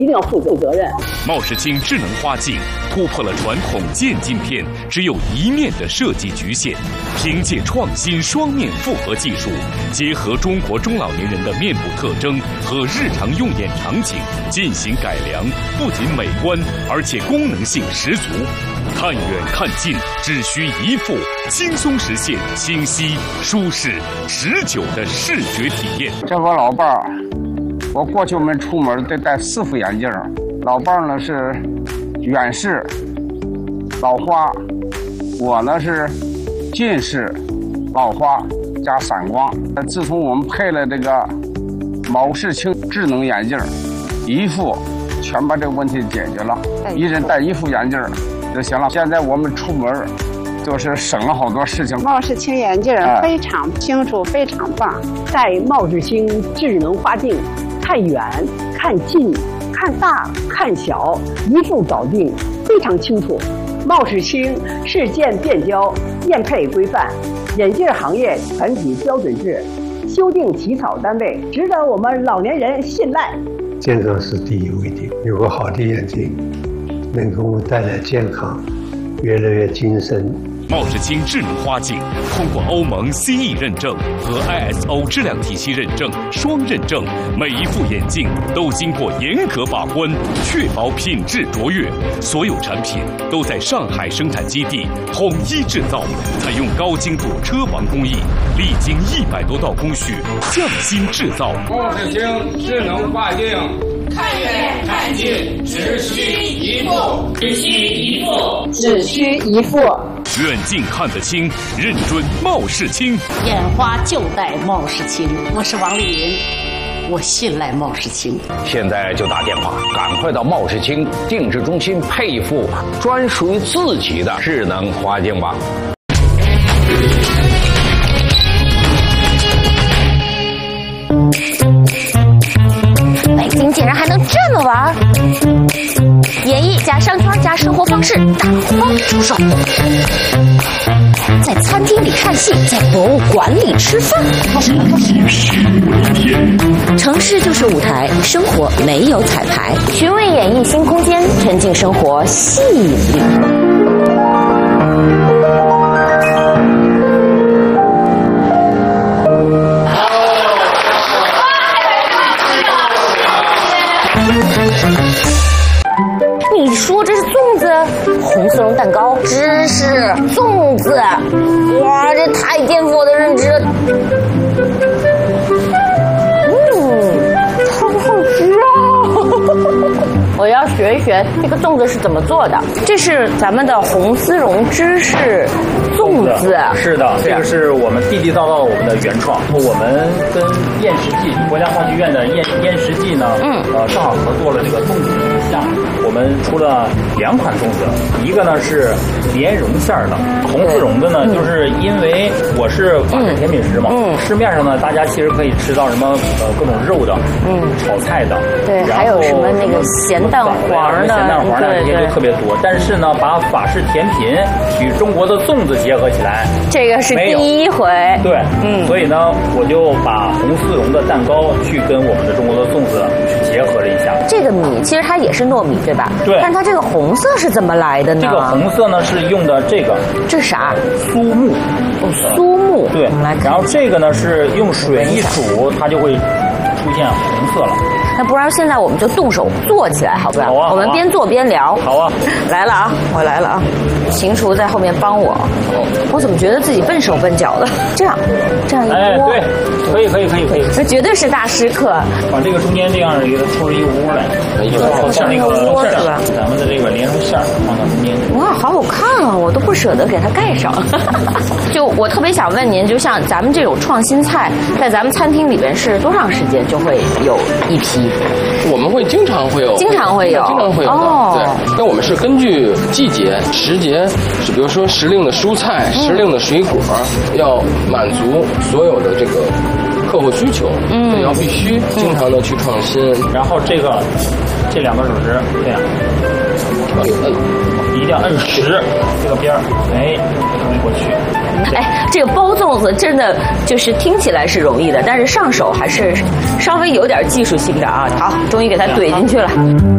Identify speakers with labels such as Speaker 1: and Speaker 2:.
Speaker 1: 一定要负责任。
Speaker 2: 茂世清智能花镜突破了传统渐镜片只有一面的设计局限，凭借创新双面复合技术，结合中国中老年人的面部特征和日常用眼场景进行改良，不仅美观，而且功能性十足。看远看近，只需一副，轻松实现清晰、舒适、持久的视觉体验。
Speaker 3: 这我老伴儿，我过去我们出门得戴4副眼镜，老伴儿呢是远视、老花，我呢是近视、老花加散光。自从我们配了这个茂世清智能眼镜，一副全把这个问题解决了，一人戴1副眼镜就行了。现在我们出门就是省了好多事情。
Speaker 4: 茂世清眼镜非常清楚，非常棒。
Speaker 1: 戴茂世清智能花镜，看远、看近、看大、看小，一副搞定，非常清楚。茂世清市建变焦，验配规范，眼镜行业团体标准制，修订起草单位，值得我们老年人信赖。
Speaker 5: 健康是第一位的，有个好的眼睛，能给我们带来健康，越来越精神。
Speaker 2: 茂世清智能花镜通过欧盟 CE 认证和 ISO 质量体系认证双认证，每一副眼镜都经过严格把关，确保品质卓越。所有产品都在上海生产基地统一制造，采用高精度车王工艺，历经100多道工序，匠心制造。
Speaker 3: 茂世清智能花镜，
Speaker 6: 看远看近，只需一副，只需一副，
Speaker 1: 只需一副。
Speaker 2: 远近看得清，认准茂世清。
Speaker 7: 眼花就戴茂世清。我是王丽云，我信赖茂世清。
Speaker 8: 现在就打电话，赶快到茂世清定制中心配一副专属于自己的智能花镜吧。
Speaker 9: 北京竟然还能这么玩！演艺加商圈加生活方式，大方出售。在餐厅里看戏，在博物馆里吃饭。城市就是舞台，生活没有彩排。寻味演艺新空间，沉浸生活戏里。你说这是粽子？红丝绒蛋糕，芝士粽子，哇，这太颠覆我的认知了。好好吃啊！我要学一学这个粽子是怎么做的。这是咱们的红丝绒芝士粽子。
Speaker 10: 是的，这个是我们地地道道我们的原创。我们跟燕食记国家话剧院的燕食记呢，正好合作了这个粽子项目。我们出了2款粽子，一个呢是莲蓉馅的，红丝绒的呢，就是因为我是法式甜品师嘛，市面上呢大家其实可以吃到什么各种肉的，炒菜的，
Speaker 9: 对，还有什么那个咸蛋黄的，
Speaker 10: 咸蛋黄的这些都特别多。但是呢，把法式甜品与中国的粽子结合起来，
Speaker 9: 这个是第一回。
Speaker 10: 对，所以呢，我就把红丝绒的蛋糕去跟我们的中国的粽子去结合了一下。这个米其实它也是糯米，对吧？对。但它这个红色是怎么来的呢？这个红色呢是用的这个，
Speaker 9: 这是啥？
Speaker 10: 苏木。
Speaker 9: 苏木。
Speaker 10: 对。然后这个呢是用水一煮，它就会出现红色了。
Speaker 9: 那不然现在我们就动手做起来，好不好？
Speaker 10: 好啊。
Speaker 9: 我们边做边聊。
Speaker 10: 好啊。
Speaker 9: 来了啊，我来了啊！邢厨在后面帮我。我怎么觉得自己笨手笨脚的？这样一锅。
Speaker 10: 哎，对，可以。
Speaker 9: 这绝对是大师课。
Speaker 10: 把这个中间这样一个抽出一个窝来，像那个
Speaker 9: 窝是吧？
Speaker 10: 咱们的这个莲蓉馅放到中间。
Speaker 9: 哇，好好看啊！我都不舍得给它盖上。就我特别想问您，就像咱们这种创新菜，在咱们餐厅里边是多长时间就会有一批？
Speaker 11: 我们会经常会有的。对，那我们是根据季节、时节，比如说时令的蔬菜、时令的水果，要满足所有的这个客户需求，也要必须经常的去创新。
Speaker 10: 然后这2个手指这样，一定要摁实这个边儿，过去。
Speaker 9: 哎，这个包粽子真的就是听起来是容易的，但是上手还是稍微有点技术性的啊。好，终于给它怼进去了。